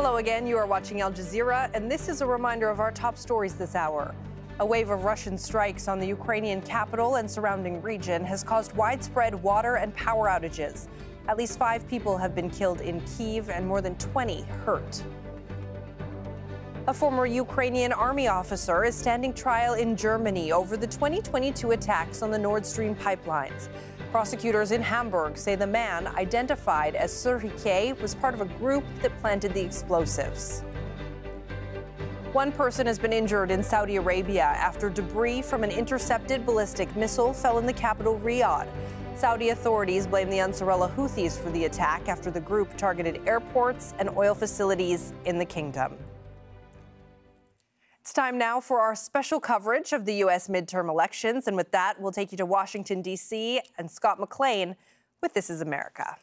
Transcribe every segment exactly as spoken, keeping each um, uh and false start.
Hello again, you are watching Al Jazeera, and this is a reminder of our top stories this hour. A wave of Russian strikes on the Ukrainian capital and surrounding region has caused widespread water and power outages. At least five people have been killed in Kyiv and more than twenty hurt. A former Ukrainian army officer is standing trial in Germany over the twenty twenty-two attacks on the Nord Stream pipelines. Prosecutors in Hamburg say the man, identified as Serhiy K., was part of a group that planted the explosives. One person has been injured in Saudi Arabia after debris from an intercepted ballistic missile fell in the capital, Riyadh. Saudi authorities blame the Ansarullah Houthis for the attack after the group targeted airports and oil facilities in the kingdom. It's time now for our special coverage of the U S midterm elections. And with that, we'll take you to Washington, D C and Scott McLean with This Is America.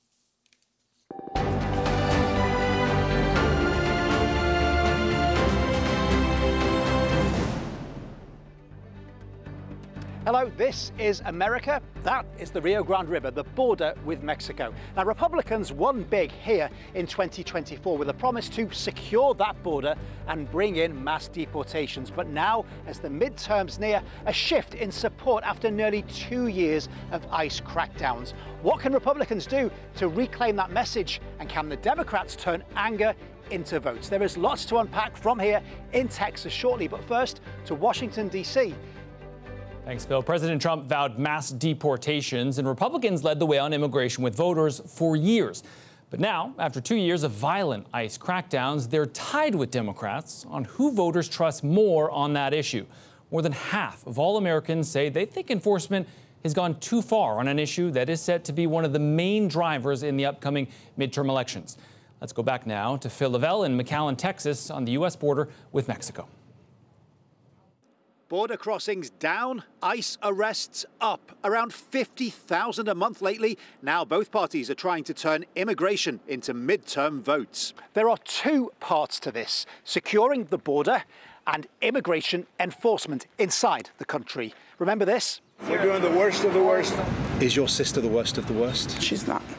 Hello, this is America. That is the Rio Grande River, the border with Mexico. Now, Republicans won big here in twenty twenty-four with a promise to secure that border and bring in mass deportations. But now, as the midterms near, a shift in support after nearly two years of ICE crackdowns. What can Republicans do to reclaim that message? And can the Democrats turn anger into votes? There is lots to unpack from here in Texas shortly. But first, to Washington, D C Thanks, Phil. President Trump vowed mass deportations, and Republicans led the way on immigration with voters for years. But now, after two years of violent ICE crackdowns, they're tied with Democrats on who voters trust more on that issue. More than half of all Americans say they think enforcement has gone too far on an issue that is set to be one of the main drivers in the upcoming midterm elections. Let's go back now to Phil Lavelle in McAllen, Texas, on the U S border with Mexico. Border crossings down, ICE arrests up. Around fifty thousand a month lately. Now both parties are trying to turn immigration into midterm votes. There are two parts to this: securing the border and immigration enforcement inside the country. Remember this? We're doing the worst of the worst. Is your sister the worst of the worst? She's not.